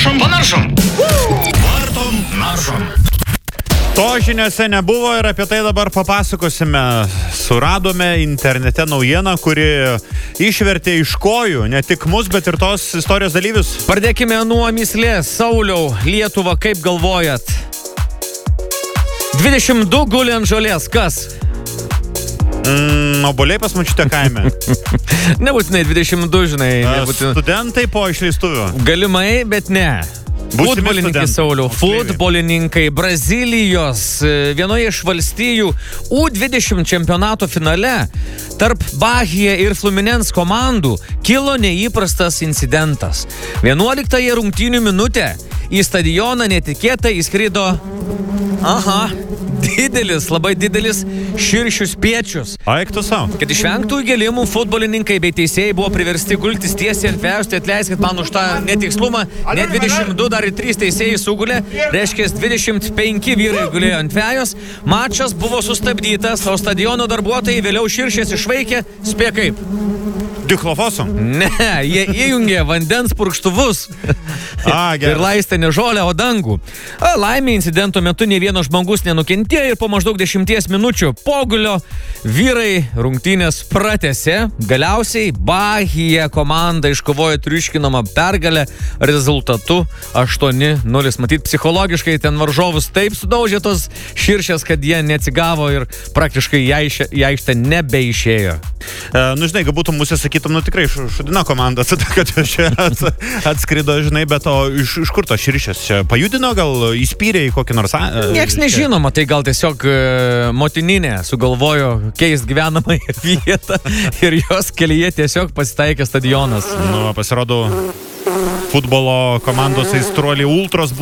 Panaršom. Vartom naršom. To žiniose nebuvo ir apie tai dabar papasakosime. Suradome internete naujieną, kuri išvertė iš kojų ne tik mus, bet ir tos istorijos dalyvius. Pradėkime nuo myslės. Sauliau, Lietuva, kaip galvojat? 22 guli ant žolės. Kas? Obuoliai pas močiutę kaime. Nebūtinai 22, žinai. Nebūtinai. Studentai po išleistuvių. Galimai, bet ne. Futbolininkai, Sauliau, futbolininkai Brazilijos vienoje iš valstijų U20 čempionato finale tarp Bahija ir Fluminense komandų kilo neįprastas incidentas. 11 rungtynių minutę į stadioną netikėtai įskrido labai didelis širšių spiečius. Eik tu savo. Kad išvengtų įgėlimų, futbolininkai bei teisėjai buvo priversti gultis tiesiai ant vejos, tai atleiskit man už tą netikslumą, ne 22, dar ir 3 teisėjai sugulė, reiškia 25 vyrai gulėjo ant vejos, mačas buvo sustabdytas, o stadiono darbuotojai vėliau širšės išvaikė, spėk kaip. Dichlofosom? Ne, jie įjungė vandens purkštuvus ir laistė ne žolę, o dangų. Laimė incidento metu nei vienas žmogus nenukentėjo ir po maždaug 10 minučių pogulio vyrai rungtynės pratęsė. Galiausiai Bahija komanda iškovojo triuškinamą pergalę rezultatu 8-0. Matyt, psichologiškai ten varžovus taip sudaužė tos širšės, kad jie neatsigavo ir praktiškai į aikštę nebeišėjo. Žinai, galbūt mūsų sakytum, tikrai šudina komanda, kad čia atskrido, žinai, bet iš kur to širšės? Čia pajudino, gal įspyrė į kokį nors... Nieks nežinoma, tai gal tiesiog motininė sugalvojo keist gyvenamąją vietą ir jos kelyje tiesiog pasitaikė stadionas. Pasirodo, futbolo komandos aistruoliai Ultros